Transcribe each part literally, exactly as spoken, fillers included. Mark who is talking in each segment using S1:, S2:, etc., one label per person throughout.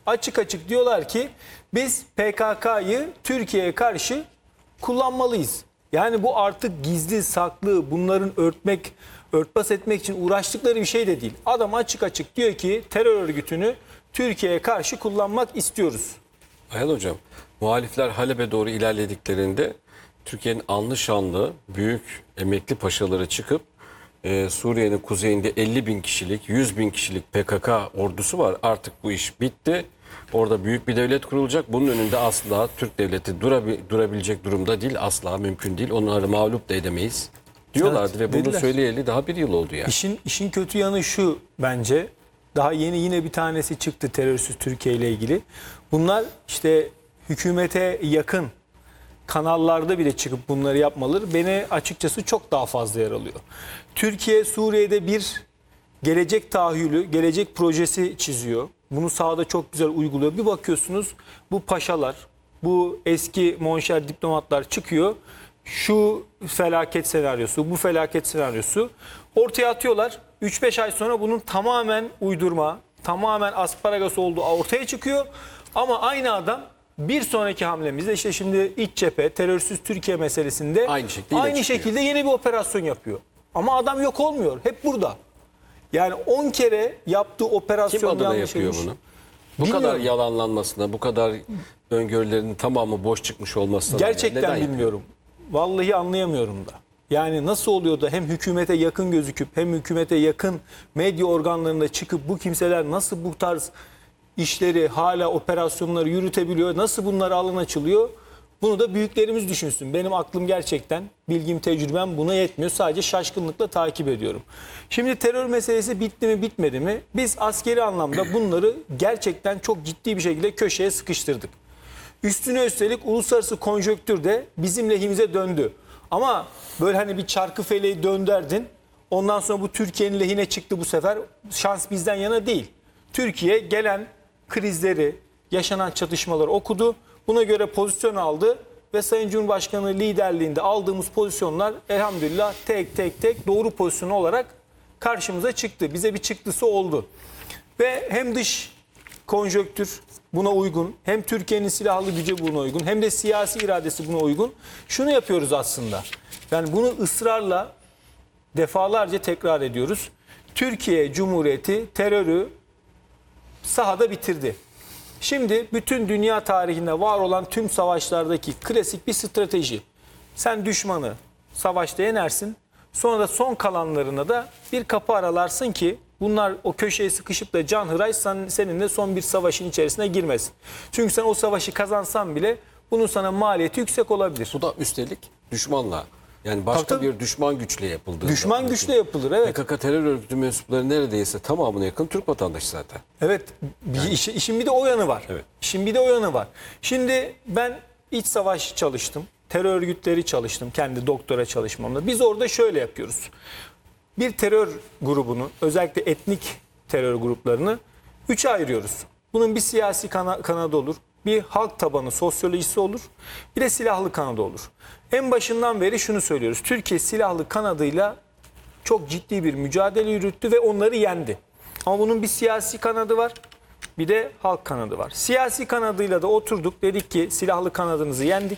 S1: Açık açık diyorlar ki biz P K K'yı Türkiye'ye karşı kullanmalıyız. Yani bu artık gizli saklı bunların örtmek, örtbas etmek için uğraştıkları bir şey de değil. Adam açık açık diyor ki terör örgütünü Türkiye'ye karşı kullanmak istiyoruz.
S2: Ayhan Hocam, muhalifler Halep'e doğru ilerlediklerinde Türkiye'nin anlı şanlı büyük emekli paşaları çıkıp e, Suriye'nin kuzeyinde elli bin kişilik, yüz bin kişilik P K K ordusu var. Artık bu iş bitti. Orada büyük bir devlet kurulacak. Bunun önünde asla Türk devleti durabi, durabilecek durumda değil. Asla mümkün değil. Onları mağlup da edemeyiz diyorlardı
S1: Evet,
S2: ve bunu
S1: dediler.
S2: söyleyeli daha bir yıl oldu yani.
S1: İşin, işin kötü yanı şu bence. Daha yeni yine bir tanesi çıktı terörsüz Türkiye ile ilgili. Bunlar işte hükümete yakın kanallarda bile çıkıp bunları yapmaları beni açıkçası çok daha fazla yer alıyor. Türkiye Suriye'de bir gelecek tahayyülü, gelecek projesi çiziyor. Bunu sahada çok güzel uyguluyor. Bir bakıyorsunuz bu paşalar, bu eski monşer diplomatlar çıkıyor. Şu felaket senaryosu, bu felaket senaryosu ortaya atıyorlar. üç beş ay sonra bunun tamamen uydurma, tamamen asparagas olduğu ortaya çıkıyor. Ama aynı adam bir sonraki hamlemizde işte şimdi iç cephe, terörsüz Türkiye meselesinde
S2: Aynı şekilde,
S1: aynı şekilde yeni bir operasyon yapıyor. Ama adam yok olmuyor. Hep burada. Yani on kere yaptığı operasyon
S2: Kim adına
S1: yanlış
S2: yapıyor
S1: olmuş.
S2: bunu? Bu
S1: Bilmiyorum.
S2: kadar yalanlanmasına, bu kadar öngörülerinin tamamı boş çıkmış olmasına
S1: Gerçekten
S2: neden
S1: bilmiyorum. Vallahi anlayamıyorum da. Yani nasıl oluyor da hem hükümete yakın gözüküp hem hükümete yakın medya organlarında çıkıp bu kimseler nasıl bu tarz işleri hala operasyonları yürütebiliyor? Nasıl bunlara alan açılıyor? Bunu da büyüklerimiz düşünsün. Benim aklım gerçekten, bilgim, tecrübem buna yetmiyor. Sadece şaşkınlıkla takip ediyorum. Şimdi terör meselesi bitti mi bitmedi mi? Biz askeri anlamda bunları gerçekten çok ciddi bir şekilde köşeye sıkıştırdık. Üstüne üstelik uluslararası konjonktür de bizim lehimize döndü. Ama böyle hani bir çarkı feleği dönderdin. Ondan sonra bu Türkiye'nin lehine çıktı bu sefer. Şans bizden yana değil. Türkiye gelen krizleri, yaşanan çatışmaları okudu. Buna göre pozisyon aldı ve Sayın Cumhurbaşkanı liderliğinde aldığımız pozisyonlar elhamdülillah tek tek tek doğru pozisyon olarak karşımıza çıktı. Bize bir çıktısı oldu. Ve hem dış konjonktür buna uygun, hem Türkiye'nin silahlı gücü buna uygun, hem de siyasi iradesi buna uygun. Şunu yapıyoruz aslında. Yani bunu ısrarla defalarca tekrar ediyoruz. Türkiye Cumhuriyeti terörü sahada bitirdi. Şimdi bütün dünya tarihinde var olan tüm savaşlardaki klasik bir strateji. Sen düşmanı savaşta yenersin. Sonra da son kalanlarına da bir kapı aralarsın ki bunlar o köşeye sıkışıp da canhıraş seninle son bir savaşın içerisine girmesin. Çünkü sen o savaşı kazansan bile bunun sana maliyeti yüksek olabilir.
S2: Bu da üstelik düşmanla. Yani başka
S1: Tabii, tabii.
S2: bir düşman güçle yapıldığı.
S1: Düşman güçle yapılır, evet.
S2: P K K terör örgütü mensupları neredeyse tamamına yakın Türk vatandaşı zaten.
S1: Evet, bir işi, işin bir de o yanı var.
S2: Evet.
S1: İşin bir de o yanı var. Şimdi ben iç savaş çalıştım. Terör örgütleri çalıştım kendi doktora çalışmamda. Biz orada şöyle yapıyoruz. Bir terör grubunu, özellikle etnik terör gruplarını üçe ayırıyoruz. Bunun bir siyasi kana kanadı olur, bir halk tabanı sosyolojisi olur, bir de silahlı kanadı olur. En başından beri şunu söylüyoruz. Türkiye silahlı kanadıyla çok ciddi bir mücadele yürüttü ve onları yendi. Ama bunun bir siyasi kanadı var, bir de halk kanadı var. Siyasi kanadıyla da oturduk, dedik ki silahlı kanadınızı yendik.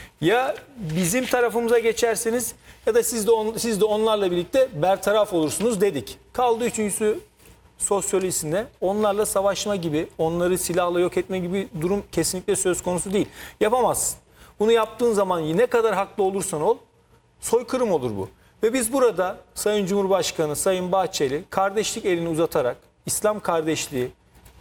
S1: Ya bizim tarafımıza geçersiniz ya da siz de, on, siz de onlarla birlikte bertaraf olursunuz dedik. Kaldı üçüncüsü sosyolojisinde onlarla savaşma gibi, onları silahla yok etme gibi durum kesinlikle söz konusu değil. Yapamazsın. Bunu yaptığın zaman ne kadar haklı olursan ol, soykırım olur bu. Ve biz burada Sayın Cumhurbaşkanı, Sayın Bahçeli kardeşlik elini uzatarak İslam kardeşliği,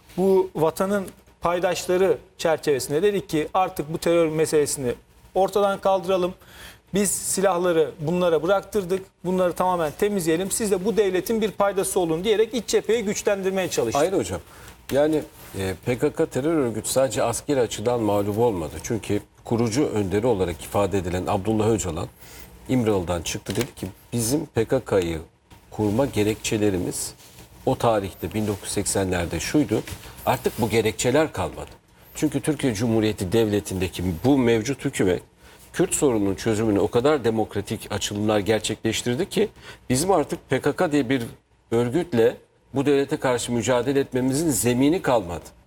S1: bu vatanın paydaşları çerçevesinde dedik ki artık bu terör meselesini ortadan kaldıralım. Biz silahları bunlara bıraktırdık. Bunları tamamen temizleyelim. Siz de bu devletin bir paydası olun diyerek iç cepheyi güçlendirmeye çalıştık.
S2: Hayır hocam. Yani e, P K K terör örgütü sadece askeri açıdan mağlup olmadı. Çünkü kurucu önderi olarak ifade edilen Abdullah Öcalan İmralı'dan çıktı, dedi ki bizim P K K'yı kurma gerekçelerimiz o tarihte bin dokuz yüz seksenlerde şuydu. Artık bu gerekçeler kalmadı. Çünkü Türkiye Cumhuriyeti Devleti'ndeki bu mevcut hükümet Kürt sorununun çözümünü o kadar demokratik açılımlar gerçekleştirdi ki bizim artık P K K diye bir örgütle bu devlete karşı mücadele etmemizin zemini kalmadı.